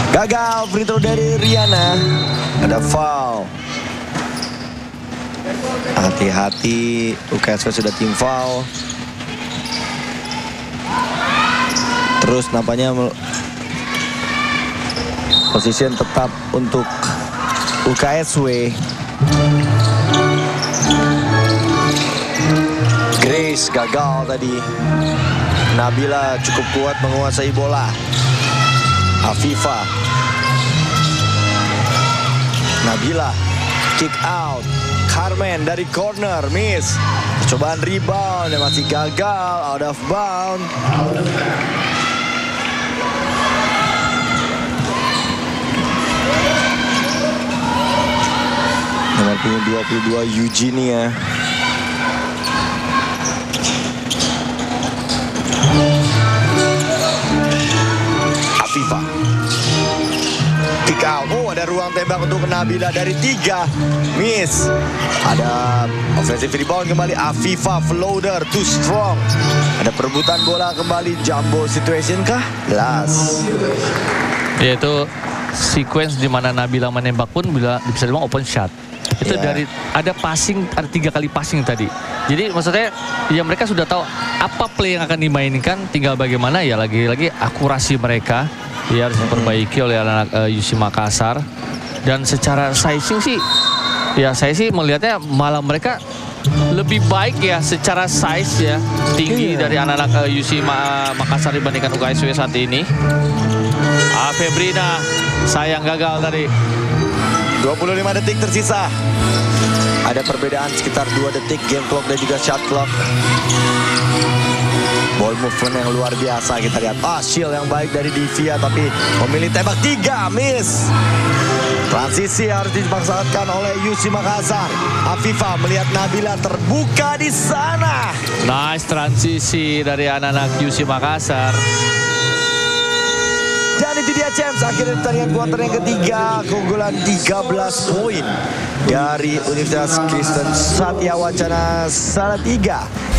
Gagal free throw dari Riana. Ada foul. Hati-hati, UKSW sudah tim foul. Terus nampaknya position tetap untuk UKSW. Grace gagal tadi. Nabila cukup kuat menguasai bola. Afifa. Nabila kick out. Carmen dari corner miss. Percobaan rebound yang masih gagal, out of bound. Nomor punggung 22 Eugenia. Afifa. Kick out. Oh, ada ruang tembak untuk Nabila dari 3. Miss. Ada offensive rebound kembali. Afifa floater too strong. Ada perebutan bola kembali. Jumbo situation kah? Las. Yaitu sequence di mana Nabila menembak pun bisa dibilang open shot. Itu dari ada passing, ada 3 kali passing tadi. Jadi maksudnya ya mereka sudah tahu apa play yang akan dimainkan, tinggal bagaimana ya lagi-lagi akurasi mereka ya harus diperbaiki oleh anak-anak UC Makassar. Dan secara sizing sih ya saya sih melihatnya malah mereka lebih baik ya secara size ya, tinggi dari anak-anak UC Makassar dibandingkan UKSW saat ini. Febrina sayang gagal tadi. 25 detik tersisa. Ada perbedaan sekitar 2 detik game clock dan juga shot clock. Ball movement yang luar biasa kita lihat. Shield yang baik dari Divia tapi memilih tembak 3, miss. Transisi harus dipaksakan oleh UC Makassar. Afifa melihat Nabila terbuka di sana. Nice transisi dari anak-anak UC Makassar. Dan itu dia Champs, akhirnya pertandingan kuarter yang ketiga, keunggulan 13 poin dari Universitas Kristen Satya Wacana Salatiga